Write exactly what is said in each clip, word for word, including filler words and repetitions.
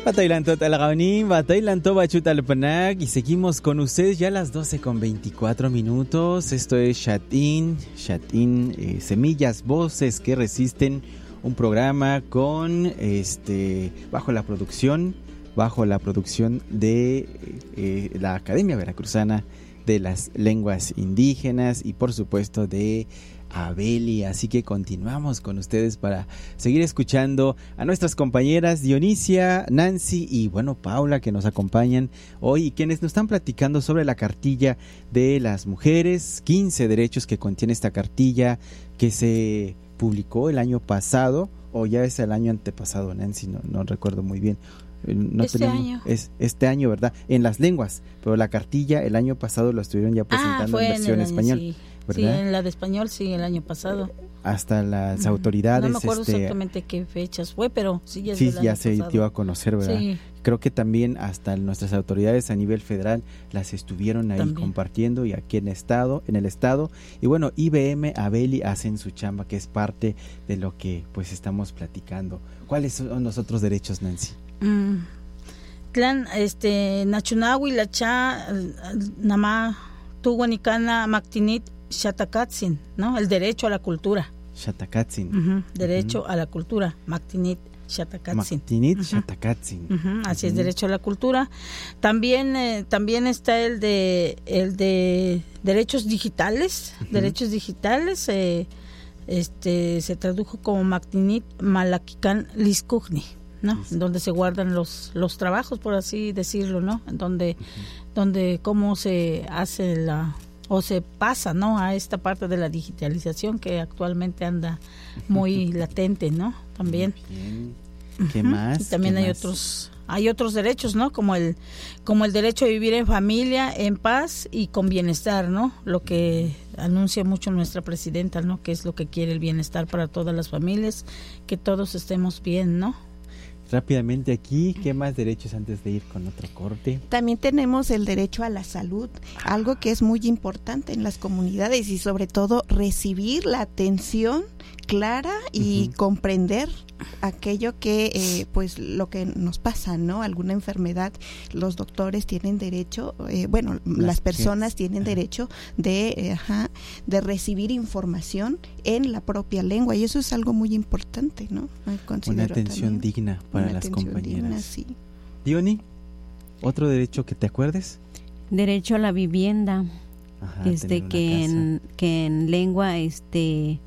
Batailanto Talagaonín, Batailanto Bachutalpanac, y seguimos con ustedes ya a las doce con veinticuatro minutos. Esto es Shatin, Shatin, eh, Semillas, Voces que Resisten, un programa con este bajo la producción, bajo la producción de eh, la Academia Veracruzana de las Lenguas Indígenas y por supuesto de Abeli, así que continuamos con ustedes para seguir escuchando a nuestras compañeras Dionisia, Nancy y bueno Paula, que nos acompañan hoy y quienes nos están platicando sobre la cartilla de las mujeres, quince derechos que contiene esta cartilla que se publicó el año pasado o ya es el año antepasado, Nancy, no, no recuerdo muy bien. No este tenemos, año es este año, ¿verdad? En las lenguas, pero la cartilla el año pasado lo estuvieron ya presentando ah, en versión en español, sí. ¿verdad? Sí, en la de español sí, el año pasado. Hasta las autoridades. No me acuerdo este, exactamente qué fechas fue, pero sí ya, es sí, del ya año se pasado. dio a conocer, ¿verdad? Sí. Creo que también hasta nuestras autoridades a nivel federal las estuvieron ahí también compartiendo y aquí en el estado, en el estado. Y bueno, I B M, Abeli hacen su chamba, que es parte de lo que pues estamos platicando. ¿Cuáles son los otros derechos, Nancy? Mm. Clan, este, Nachunawi, Lacha, Namá, Tuguanicana, Mactinit, Xatacatsin, ¿no? El derecho a la cultura. Xatacatsin. Uh-huh. Derecho uh-huh. a la cultura, Mactinit, Xatacatsin. Mactinit, uh-huh. Xatacatsin. Uh-huh. Así uh-huh. es, derecho a la cultura. También, eh, también está el de, el de derechos digitales, uh-huh. derechos digitales, eh, este, se tradujo como Mactinit, Malakikan, Liskugni. ¿no? Sí. Donde se guardan los los trabajos, por así decirlo, ¿no? Donde uh-huh. donde cómo se hace la o se pasa, ¿no? A esta parte de la digitalización que actualmente anda muy latente, ¿no? También. Bien. ¿Qué uh-huh. más? Y también ¿Qué hay más? otros hay otros derechos, ¿no? Como el como el derecho a vivir en familia, en paz y con bienestar, ¿no? Lo que anuncia mucho nuestra presidenta, ¿no? Que es lo que quiere el bienestar para todas las familias, que todos estemos bien, ¿no? Rápidamente aquí, ¿qué más derechos antes de ir con otro corte? También tenemos el derecho a la salud, ah. algo que es muy importante en las comunidades y sobre todo recibir la atención clara y uh-huh. comprender aquello que eh, pues lo que nos pasa, ¿no? Alguna enfermedad, los doctores tienen derecho, eh, bueno, las, las personas que, tienen ajá. derecho de, eh, ajá, de recibir información en la propia lengua y eso es algo muy importante, ¿no? Una atención también, digna para una las compañeras. Digna, sí. Diony, ¿otro derecho que te acuerdes? Derecho a la vivienda, ajá, este que en, que en lengua este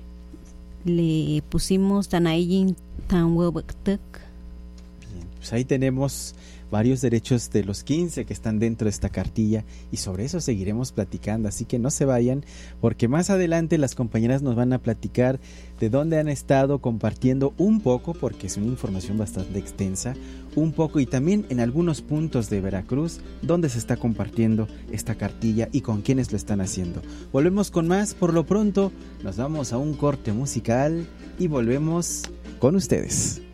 le pusimos Tanayin Tanhuebactuc. Bien, pues ahí tenemos varios derechos de los quince que están dentro de esta cartilla y sobre eso seguiremos platicando, así que no se vayan porque más adelante las compañeras nos van a platicar de dónde han estado compartiendo un poco, porque es una información bastante extensa, un poco y también en algunos puntos de Veracruz donde se está compartiendo esta cartilla y con quiénes lo están haciendo. Volvemos con más, por lo pronto nos vamos a un corte musical y volvemos con ustedes.